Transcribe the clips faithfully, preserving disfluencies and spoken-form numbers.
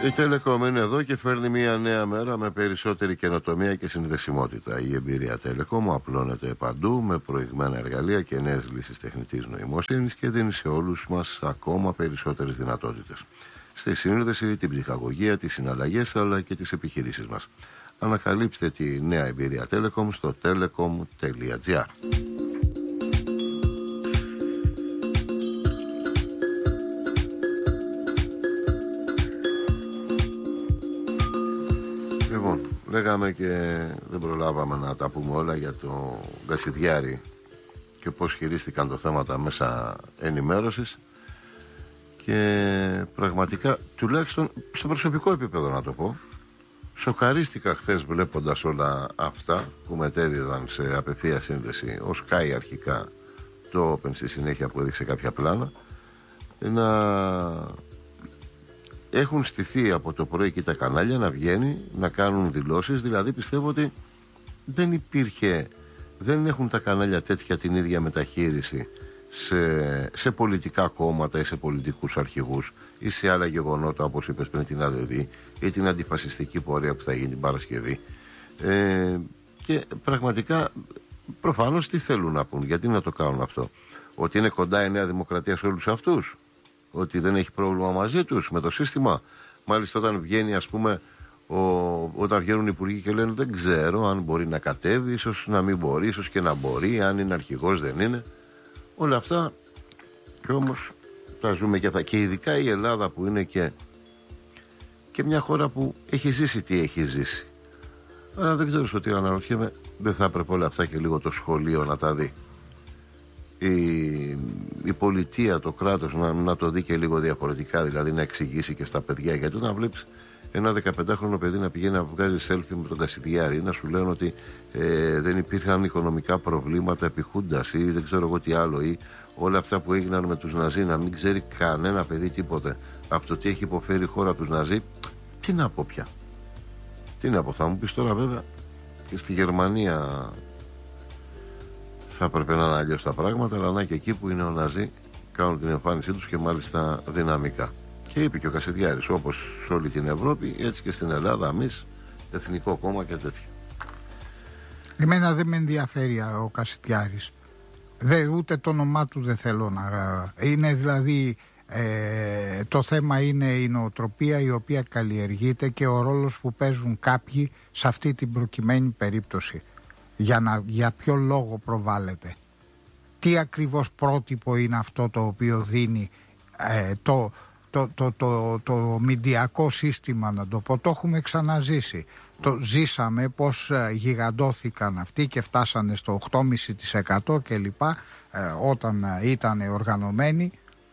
Η Telecom είναι εδώ και φέρνει μια νέα μέρα με περισσότερη καινοτομία και συνδεσιμότητα. Η εμπειρία Telecom απλώνεται παντού με προηγμένα εργαλεία και νέες λύσεις τεχνητής νοημοσύνης και δίνει σε όλους μας ακόμα περισσότερες δυνατότητες. Στη σύνδεση, την ψυχαγωγία, τις συναλλαγές αλλά και τις επιχειρήσεις μας. Ανακαλύψτε τη νέα εμπειρία Telecom στο telecom τελεία gr. Λοιπόν, λέγαμε και δεν προλάβαμε να τα πούμε όλα για το Κασιδιάρη και πώς χειρίστηκαν το θέμα τα μέσα ενημέρωσης και πραγματικά, τουλάχιστον σε προσωπικό επίπεδο να το πω, σοκαρίστηκα χθες βλέποντας όλα αυτά που μετέδιδαν σε απευθεία σύνδεση ο Sky αρχικά, το Open στη συνέχεια που έδειξε κάποια πλάνα, να έχουν στηθεί από το πρωί και τα κανάλια να βγαίνει, να κάνουν δηλώσεις. Δηλαδή πιστεύω ότι δεν υπήρχε, δεν έχουν τα κανάλια τέτοια την ίδια μεταχείριση σε, σε πολιτικά κόμματα ή σε πολιτικούς αρχηγούς ή σε άλλα γεγονότα όπως είπες πριν, την ΑΔΔ ή την αντιφασιστική πορεία που θα γίνει την Παρασκευή. Ε, και πραγματικά προφανώς τι θέλουν να πούν, γιατί να το κάνουν αυτό? Ότι είναι κοντά η Νέα Δημοκρατία σε όλους αυτούς, ότι δεν έχει πρόβλημα μαζί τους με το σύστημα? Μάλιστα όταν βγαίνει, ας πούμε, ο, όταν βγαίνουν οι υπουργοί και λένε δεν ξέρω αν μπορεί να κατέβει, ίσως να μην μπορεί, ίσως και να μπορεί, αν είναι αρχηγός δεν είναι, όλα αυτά. Και όμως τα ζούμε και αυτά, και ειδικά η Ελλάδα που είναι και, και μια χώρα που έχει ζήσει τι έχει ζήσει. Αλλά δεν ξέρω ότι αναρωτιέμαι, δεν θα έπρεπε όλα αυτά και λίγο το σχολείο να τα δει, η, η πολιτεία, το κράτος να, να το δει και λίγο διαφορετικά, δηλαδή να εξηγήσει και στα παιδιά. Γιατί όταν βλέπεις ένα δεκαπεντάχρονο παιδί να πηγαίνει να βγάζει selfie με τον Κασιδιάρη, να σου λένε ότι ε, δεν υπήρχαν οικονομικά προβλήματα επί Χούντας ή δεν ξέρω εγώ τι άλλο, ή όλα αυτά που έγιναν με τους Ναζί, να μην ξέρει κανένα παιδί τίποτε από το τι έχει υποφέρει η χώρα τους Ναζί, τι να πω πια? Τι να πω? Θα μου πεις τώρα βέβαια και στη Γερμανία θα έπρεπε να είναι αλλιώς τα πράγματα, αλλά να και εκεί που είναι ο Ναζί κάνουν την εμφάνισή τους και μάλιστα δυναμικά. Και είπε και ο Κασιδιάρης, όπως σε όλη την Ευρώπη, έτσι και στην Ελλάδα, εμείς, Εθνικό Κόμμα και τέτοια. Εμένα δεν με ενδιαφέρει ο Κασιδιάρης. Δε, ούτε το όνομά του δεν θέλω να... Είναι δηλαδή... Ε, το θέμα είναι η νοοτροπία η οποία καλλιεργείται και ο ρόλος που παίζουν κάποιοι σε αυτή την προκειμένη περίπτωση. Για, να, για ποιο λόγο προβάλλεται? Τι ακριβώς πρότυπο είναι αυτό το οποίο δίνει ε, το, το, το, το, το μηντιακό σύστημα, να το πω? Το έχουμε ξαναζήσει. Το ζήσαμε πως ε, γιγαντώθηκαν αυτοί και φτάσανε στο οκτώ κόμμα πέντε τοις εκατό και λοιπά ε, όταν ε, ήταν οργανωμένοι.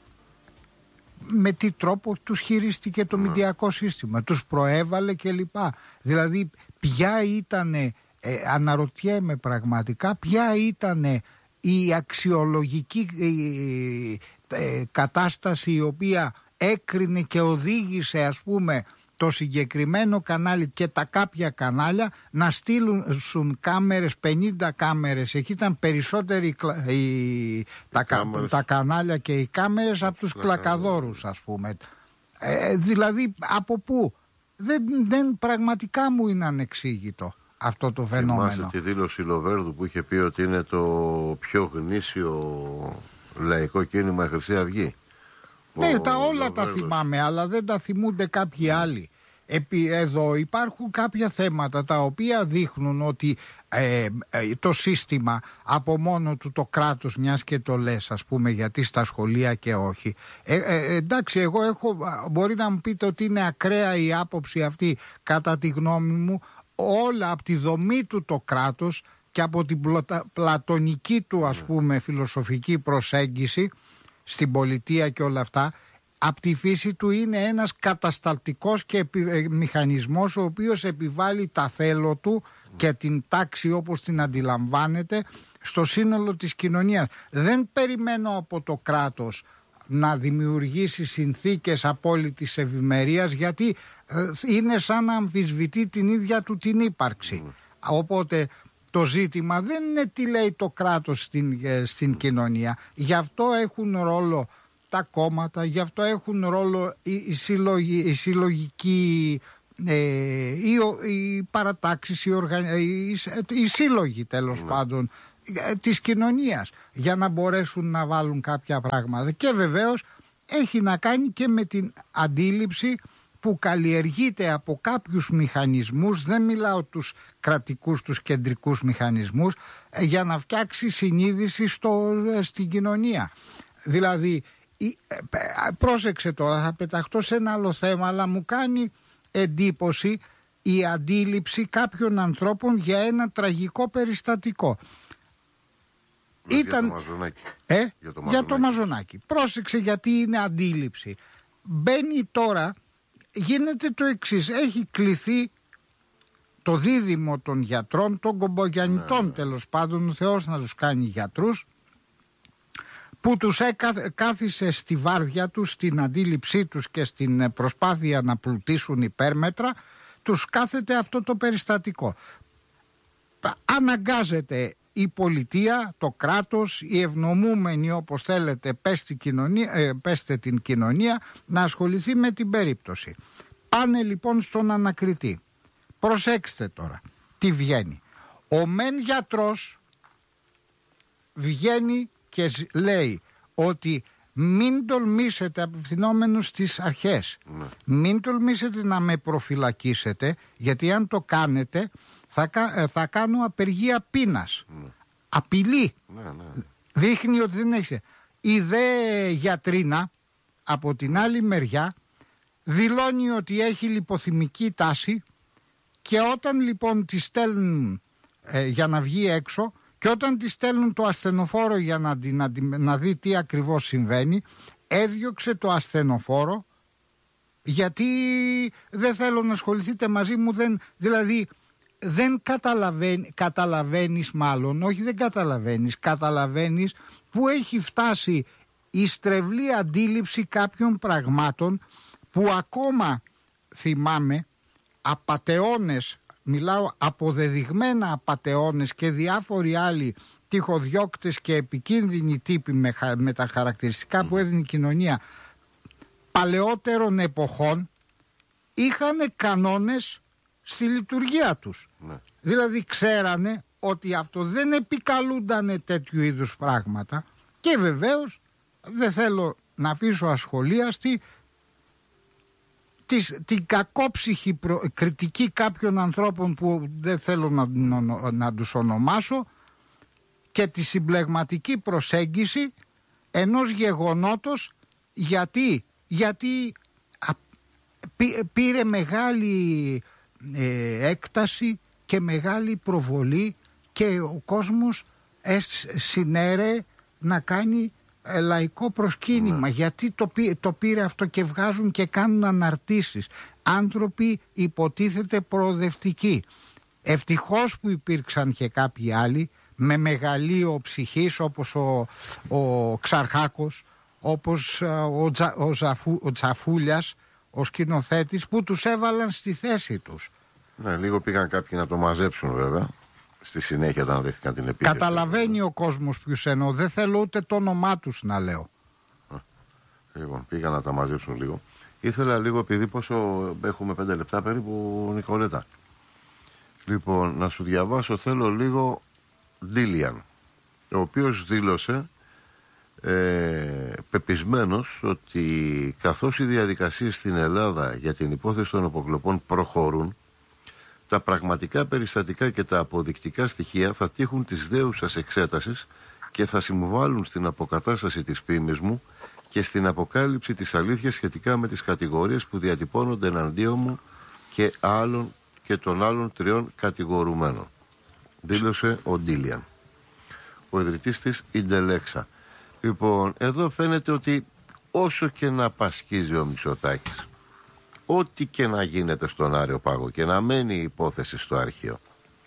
Με τι τρόπο τους χειρίστηκε το μηντιακό σύστημα, τους προέβαλε και λοιπά. Δηλαδή ποια ήτανε, ε, αναρωτιέμαι πραγματικά, ποια ήτανε η αξιολογική ε, ε, κατάσταση η οποία έκρινε και οδήγησε, ας πούμε, το συγκεκριμένο κανάλι και τα κάποια κανάλια να στείλουν κάμερες, πενήντα κάμερες. Εκεί ήταν περισσότεροι οι, τα, τα κανάλια και οι κάμερες από τους κλακαδόρους, ας πούμε. Ε, δηλαδή από πού? Δεν, δεν, πραγματικά μου είναι ανεξήγητο αυτό το φαινόμενο. Θυμάσαι τη δήλωση Λοβέρδου που είχε πει ότι είναι το πιο γνήσιο λαϊκό κίνημα η Χρυσή Αυγή? Ναι, τα όλα τα θυμάμαι, αλλά δεν τα θυμούνται κάποιοι άλλοι. Επί, εδώ υπάρχουν κάποια θέματα τα οποία δείχνουν ότι ε, ε, το σύστημα από μόνο του, το κράτος, μιας και το λες, ας πούμε, γιατί στα σχολεία και όχι. Ε, ε, εντάξει, εγώ έχω, μπορεί να μου πείτε ότι είναι ακραία η άποψη αυτή, κατά τη γνώμη μου, όλα από τη δομή του το κράτος και από την πλατα, πλατωνική του, ας πούμε, φιλοσοφική προσέγγιση στην πολιτεία και όλα αυτά, από τη φύση του είναι ένας κατασταλτικός και επι, μηχανισμός ο οποίος επιβάλλει τα θέλω του και την τάξη όπως την αντιλαμβάνεται στο σύνολο της κοινωνίας. Δεν περιμένω από το κράτος να δημιουργήσει συνθήκες απόλυτης ευημερίας, γιατί ε, είναι σαν να αμφισβητεί την ίδια του την ύπαρξη. Mm. Οπότε το ζήτημα δεν είναι τι λέει το κράτος στην, στην κοινωνία. Γι' αυτό έχουν ρόλο τα κόμματα, γι' αυτό έχουν ρόλο οι, οι, συλλογοι, οι συλλογικοί, ε, οι, οι παρατάξεις, οι, οργαν, οι, οι σύλλογοι τέλος mm. πάντων της κοινωνίας, για να μπορέσουν να βάλουν κάποια πράγματα. Και βεβαίως έχει να κάνει και με την αντίληψη που καλλιεργείται από κάποιους μηχανισμούς, δεν μιλάω τους κρατικούς, τους κεντρικούς μηχανισμούς, για να φτιάξει συνείδηση στο, στην κοινωνία. Δηλαδή, πρόσεξε τώρα, θα πεταχτώ σε ένα άλλο θέμα, αλλά μου κάνει εντύπωση η αντίληψη κάποιων ανθρώπων για ένα τραγικό περιστατικό. Ήταν... Για το Μαζονάκι. Ε? Για το Μαζονάκι. Για το Μαζονάκι. Πρόσεξε, γιατί είναι αντίληψη. Μπαίνει τώρα, γίνεται το εξής. Έχει κληθεί το δίδυμο των γιατρών, των κομπογιαννητών ναι, ναι. τέλος πάντων, ο Θεός να τους κάνει γιατρούς, που τους έκα, κάθισε στη βάρδια τους, στην αντίληψή τους και στην προσπάθεια να πλουτίσουν υπέρμετρα, τους κάθεται αυτό το περιστατικό. Αναγκάζεται η πολιτεία, το κράτος, οι ευνομούμενοι, όπως θέλετε πέστε, κοινωνία, ε, πέστε την κοινωνία, να ασχοληθεί με την περίπτωση. Πάνε λοιπόν στον ανακριτή. Προσέξτε τώρα τι βγαίνει. Ο μεν γιατρός βγαίνει και λέει ότι μην τολμήσετε, απευθυνόμενος στις αρχές, ναι. μην τολμήσετε να με προφυλακίσετε, γιατί αν το κάνετε θα, θα κάνω απεργία πείνας. Ναι. Απειλή. Ναι, ναι. Δείχνει ότι δεν έχει. Η δε γιατρίνα από την άλλη μεριά δηλώνει ότι έχει λιποθυμική τάση, και όταν λοιπόν τη στέλνουν ε, για να βγει έξω, και όταν τη στέλνουν το ασθενοφόρο για να, να, να δει τι ακριβώς συμβαίνει, έδιωξε το ασθενοφόρο γιατί δεν θέλω να ασχοληθείτε μαζί μου, δεν, δηλαδή δεν καταλαβαίνει, καταλαβαίνεις μάλλον, όχι δεν καταλαβαίνεις, καταλαβαίνεις που έχει φτάσει η στρεβλή αντίληψη κάποιων πραγμάτων που ακόμα θυμάμαι απατεώνες, μιλάω αποδεδειγμένα απατεώνες και διάφοροι άλλοι τυχοδιώκτες και επικίνδυνοι τύποι με, με τα χαρακτηριστικά που έδινε η κοινωνία παλαιότερων εποχών, είχαν κανόνες στη λειτουργία τους. Ναι. Δηλαδή ξέρανε ότι αυτό δεν επικαλούντανε τέτοιου είδους πράγματα, και βεβαίως δεν θέλω να αφήσω ασχολίαστη Της, την κακόψυχη προ, κριτική κάποιων ανθρώπων που δεν θέλω να, να, να τους ονομάσω, και τη συμπλεγματική προσέγγιση ενός γεγονότος, γιατί, γιατί α, πή, πήρε μεγάλη ε, έκταση και μεγάλη προβολή, και ο κόσμος ε, συνέρε να κάνει λαϊκό προσκύνημα. Mm. Γιατί το, πή, το πήρε αυτό, και βγάζουν και κάνουν αναρτήσεις. Άνθρωποι υποτίθεται προοδευτικοί. Ευτυχώς που υπήρξαν και κάποιοι άλλοι με μεγαλείο ψυχής, όπως ο, ο Ξαρχάκος, όπως ο, Τζα, ο, Ζαφού, ο Τζαφούλιας, ο σκηνοθέτης, που τους έβαλαν στη θέση τους. Ναι, λίγο πήγαν κάποιοι να το μαζέψουν βέβαια. Στη συνέχεια όταν δέχτηκαν την επίθεση. Καταλαβαίνει ο κόσμος ποιους εννοώ. Δεν θέλω ούτε το όνομά τους να λέω. Λοιπόν, πήγα να τα μαζέψουν λίγο. Ήθελα λίγο, επειδή πόσο έχουμε πέντε λεπτά περίπου, Νικολέτα. Λοιπόν, να σου διαβάσω, θέλω λίγο Ντίλιαν, ο οποίος δήλωσε ε, πεπισμένος ότι καθώς οι διαδικασίες στην Ελλάδα για την υπόθεση των αποκλοπών προχωρούν, τα πραγματικά περιστατικά και τα αποδεικτικά στοιχεία θα τύχουν της δέουσας εξέτασης και θα συμβάλλουν στην αποκατάσταση της φήμης μου και στην αποκάλυψη της αλήθειας σχετικά με τις κατηγορίες που διατυπώνονται εναντίον μου και, άλλων, και των άλλων τριών κατηγορουμένων. Δήλωσε ο Ντίλιαν, ο ιδρυτής της Ιντελέξα. Λοιπόν, εδώ φαίνεται ότι όσο και να πασχίζει ο Μητσοτάκης, ό,τι και να γίνεται στον Άριο Πάγο και να μένει η υπόθεση στο αρχείο,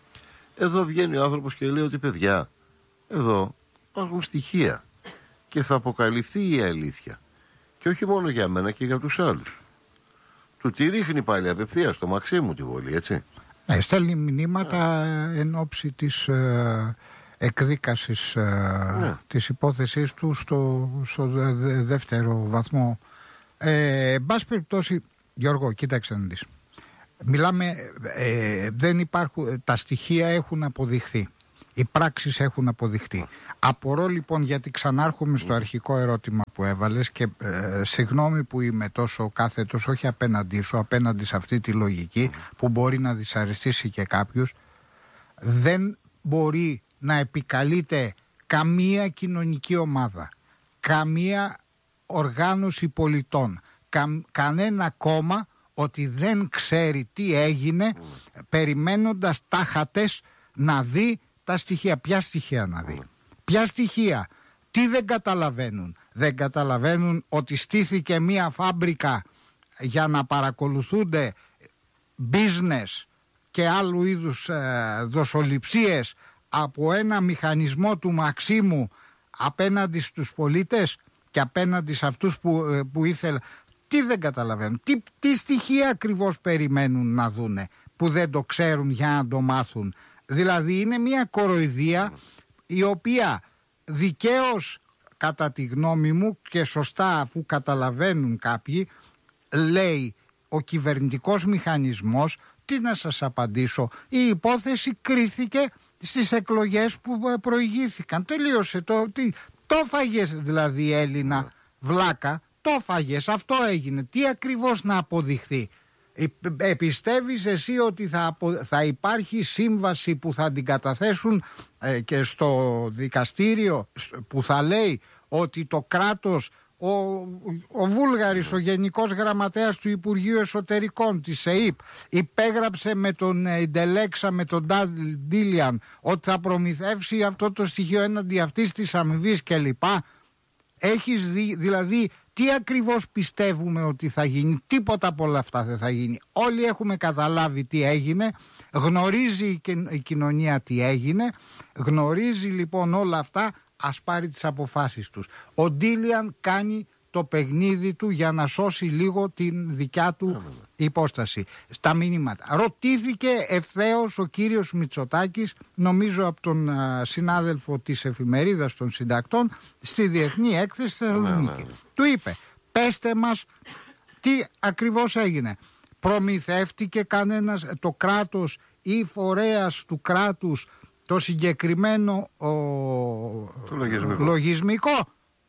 εδώ βγαίνει ο άνθρωπος και λέει ότι παιδιά, εδώ υπάρχουν στοιχεία και θα αποκαλυφθεί η αλήθεια, και όχι μόνο για μένα και για τους άλλους. Του τη ρίχνει πάλι απευθείας στο Μαξίμου τη βολή, έτσι. Ναι, στέλνει μηνύματα εν ώψη της, ε, εκδίκασης ναι. της υπόθεσής του στο, στο δε, δεύτερο βαθμό. Ε, εν πάση περιπτώσει, Γιώργο, κοίταξε να δεις. Μιλάμε, ε, δεν υπάρχουν, τα στοιχεία έχουν αποδειχθεί. Οι πράξεις έχουν αποδειχθεί. Απορώ λοιπόν, γιατί ξανάρχομαι στο αρχικό ερώτημα που έβαλες και ε, συγγνώμη που είμαι τόσο κάθετος, όχι απέναντί σου, απέναντι σε αυτή τη λογική που μπορεί να δυσαρεστήσει και κάποιους. Δεν μπορεί να επικαλείται καμία κοινωνική ομάδα, καμία οργάνωση πολιτών, κα, κανένα κόμμα ότι δεν ξέρει τι έγινε mm. περιμένοντας τάχατες να δει τα στοιχεία. Ποια στοιχεία να δει, mm. ποια στοιχεία, τι δεν καταλαβαίνουν. Δεν καταλαβαίνουν ότι στήθηκε μία φάμπρικα για να παρακολουθούνται business και άλλου είδους ε, δοσοληψίες από ένα μηχανισμό του Μαξίμου απέναντι στους πολίτες και απέναντι σε αυτούς που, ε, που ήθελαν. Τι δεν καταλαβαίνουν, τι, τι στοιχεία ακριβώς περιμένουν να δούνε που δεν το ξέρουν για να το μάθουν. Δηλαδή είναι μια κοροϊδία η οποία δικαίως, κατά τη γνώμη μου και σωστά αφού καταλαβαίνουν κάποιοι, λέει ο κυβερνητικός μηχανισμός. Τι να σας απαντήσω, η υπόθεση κρίθηκε στις εκλογές που προηγήθηκαν. Τελείωσε το, τι, το φάγες δηλαδή Έλληνα βλάκα, το φάγες, αυτό έγινε. Τι ακριβώς να αποδειχθεί? Ε, πιστεύεις εσύ ότι θα, απο, θα υπάρχει σύμβαση που θα την καταθέσουν ε, και στο δικαστήριο που θα λέει ότι το κράτος, ο, ο Βούλγαρης, ο Γενικός Γραμματέας του Υπουργείου Εσωτερικών της ΕΥΠ, υπέγραψε με τον Ιντελέξα, με τον Ντίλιαν, ότι θα προμηθεύσει αυτό το στοιχείο έναντι αυτής της αμοιβής κλπ. Έχεις δει, δηλαδή, τι ακριβώς πιστεύουμε ότι θα γίνει? Τίποτα από όλα αυτά δεν θα γίνει. Όλοι έχουμε καταλάβει τι έγινε, γνωρίζει η κοινωνία τι έγινε, γνωρίζει λοιπόν όλα αυτά. Ας πάρει τις αποφάσεις τους. Ο Ντίλιαν κάνει το παιχνίδι του για να σώσει λίγο την δικιά του υπόσταση. Στα μηνύματα. Ρωτήθηκε ευθέως ο κύριος Μητσοτάκης, νομίζω από τον α, συνάδελφο της εφημερίδας των συντακτών, στη Διεθνή Έκθεση Θεσσαλονίκη. Του είπε, πέστε μας τι ακριβώς έγινε. Προμηθεύτηκε κανένας, το κράτος ή φορέας του κράτους, το συγκεκριμένο ο... το λογισμικό. λογισμικό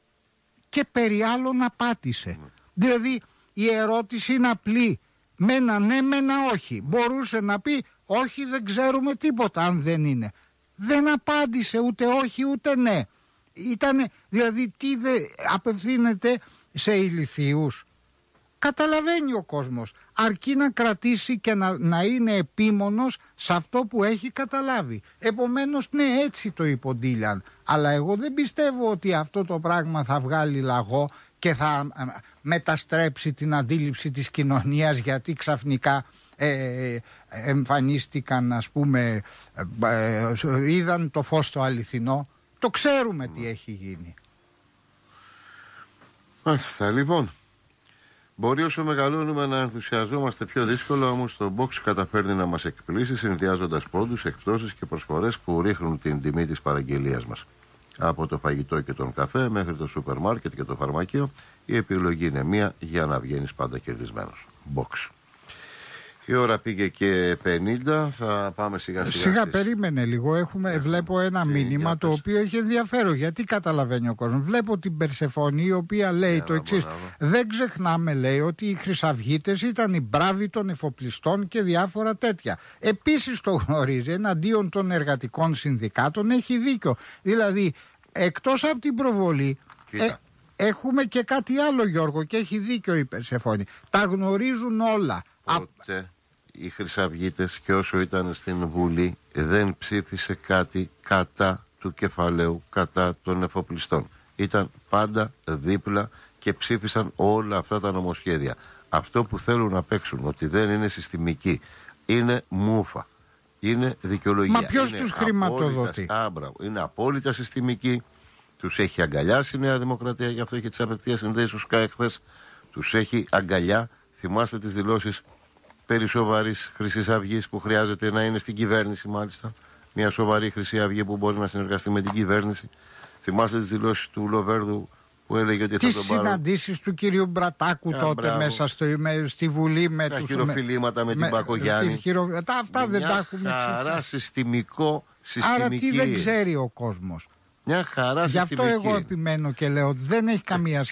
και περί άλλων απάτησε. Mm. Δηλαδή η ερώτηση είναι απλή. Μένα ναι, μένα όχι. Μπορούσε να πει όχι, δεν ξέρουμε τίποτα αν δεν είναι. Δεν απάντησε ούτε όχι ούτε ναι. Ήτανε, δηλαδή τι δε, απευθύνεται σε ηλιθίους? Καταλαβαίνει ο κόσμος, αρκεί να κρατήσει και να, να είναι επίμονος σε αυτό που έχει καταλάβει. Επομένως, ναι, έτσι το είπε ο Ντίλιαν. Αλλά εγώ δεν πιστεύω ότι αυτό το πράγμα θα βγάλει λαγό και θα ε, μεταστρέψει την αντίληψη της κοινωνίας, γιατί ξαφνικά ε, εμφανίστηκαν, ας πούμε, ε, ε, είδαν το φως το αληθινό. Το ξέρουμε τι έχει γίνει. Μάλιστα, λοιπόν. Μπορεί όσο μεγαλώνουμε να ενθουσιαζόμαστε πιο δύσκολα, όμως το box καταφέρνει να μας εκπλήσει συνδυάζοντας πόντους, εκπτώσεις και προσφορές που ρίχνουν την τιμή της παραγγελίας μας. Από το φαγητό και τον καφέ μέχρι το σούπερ μάρκετ και το φαρμακείο, η επιλογή είναι μία για να βγαίνεις πάντα κερδισμένος. Box. Η ώρα πήγε και πενήντα, θα πάμε σιγά σιγά. Σιγά στις... περίμενε λίγο, έχουμε, Έχουμε. βλέπω ένα και μήνυμα το οποίο έχει ενδιαφέρον. Γιατί καταλαβαίνει ο κόσμος? Βλέπω την Περσεφόνη η οποία λέει yeah, το εξής. Δεν ξεχνάμε, λέει, ότι οι χρυσαυγίτες ήταν οι μπράβοι των εφοπλιστών και διάφορα τέτοια. Επίσης το γνωρίζει, εναντίον των εργατικών συνδικάτων έχει δίκιο. Δηλαδή, εκτός από την προβολή... Ε, έχουμε και κάτι άλλο, Γιώργο, και έχει δίκιο η Περσεφόνη. Τα γνωρίζουν όλα. Ποτέ οι χρυσαυγίτες, και όσο ήταν στην Βουλή, δεν ψήφισε κάτι κατά του κεφαλαίου, κατά των εφοπλιστών. Ήταν πάντα δίπλα και ψήφισαν όλα αυτά τα νομοσχέδια. Αυτό που θέλουν να παίξουν, ότι δεν είναι συστημική, είναι μούφα. Είναι δικαιολογία. Μα ποιος τους χρηματοδοτεί? Άμπρα, είναι απόλυτα συστημική. Τους έχει αγκαλιάσει η Νέα Δημοκρατία, γι' αυτό είχε τις απευθείας συνδέσεις στους ΚΑΕ χθες. Τους έχει αγκαλιά. Θυμάστε τις δηλώσεις περί σοβαρής Χρυσής Αυγής που χρειάζεται να είναι στην κυβέρνηση, μάλιστα. μια σοβαρή Χρυσή Αυγή που μπορεί να συνεργαστεί με την κυβέρνηση. Θυμάστε τις δηλώσεις του Λοβέρδου που έλεγε ότι τις θα τον πάρω. Τις συναντήσεις του κυρίου Μπρατάκου Α, τότε μπράβο. μέσα στο, με, στη Βουλή με τα τους... χειροφιλήματα με, με την Μπακογιάννη. Χειρο... Τα, αυτά δεν τα έχουμε χαρά συστημικό, συστημική. Άρα τι δεν ξέρει ο κόσμος. Μια χαρά Γι' συστημική. αυτό εγώ επιμένω και λέω ότι δεν έχει καμία σχέση.